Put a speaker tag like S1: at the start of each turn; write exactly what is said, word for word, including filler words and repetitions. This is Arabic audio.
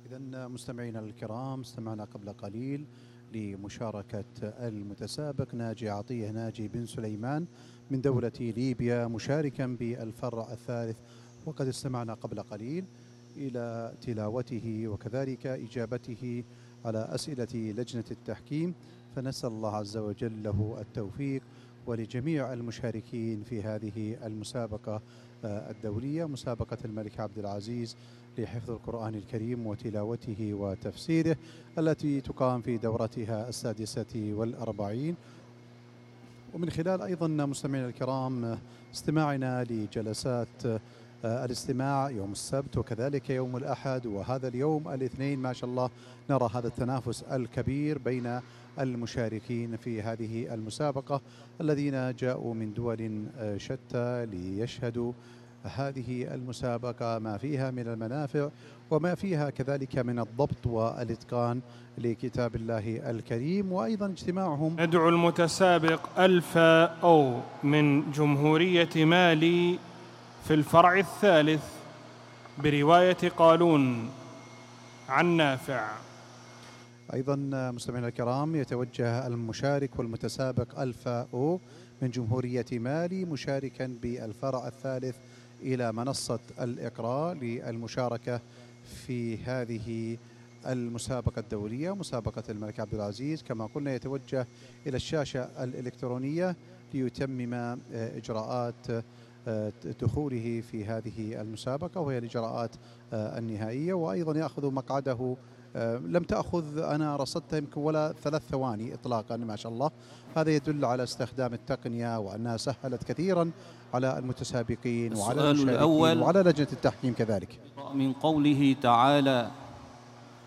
S1: إذن مستمعينا الكرام، استمعنا قبل قليل لمشاركة المتسابق ناجي عطية ناجي بن سليمان من دولة ليبيا مشاركا بالفرع الثالث، وقد استمعنا قبل قليل إلى تلاوته وكذلك إجابته على أسئلة لجنة التحكيم، فنسأل الله عز وجل له التوفيق ولجميع المشاركين في هذه المسابقة الدولية، مسابقة الملك عبد العزيز لحفظ القرآن الكريم وتلاوته وتفسيره، التي تقام في دورتها السادسة والأربعين. ومن خلال أيضا مستمعينا الكرام استماعنا لجلسات الاستماع يوم السبت وكذلك يوم الأحد وهذا اليوم الاثنين، ما شاء الله نرى هذا التنافس الكبير بين المشاركين في هذه المسابقة الذين جاءوا من دول شتى ليشهدوا هذه المسابقة، ما فيها من المنافع وما فيها كذلك من الضبط والإتقان لكتاب الله الكريم. وأيضا اجتماعهم
S2: ندعو المتسابق ألفا أو من جمهورية مالي في الفرع الثالث برواية قالون عن نافع.
S1: أيضا مستمعينا الكرام، يتوجه المشارك والمتسابق ألفا أو من جمهورية مالي مشاركا بالفرع الثالث إلى منصة الإقراء للمشاركة في هذه المسابقة الدولية مسابقة الملك عبد العزيز. كما قلنا يتوجه إلى الشاشة الإلكترونية ليتمم إجراءات دخوله في هذه المسابقة، وهي الإجراءات النهائية، وأيضا يأخذ مقعده. لم تأخذ، أنا رصدتها يمكن ولا ثلاث ثواني إطلاقا، ما شاء الله. هذا يدل على استخدام التقنية وأنها سهلت كثيرا على المتسابقين وعلى المشاركين وعلى لجنة التحكيم كذلك.
S3: من قوله تعالى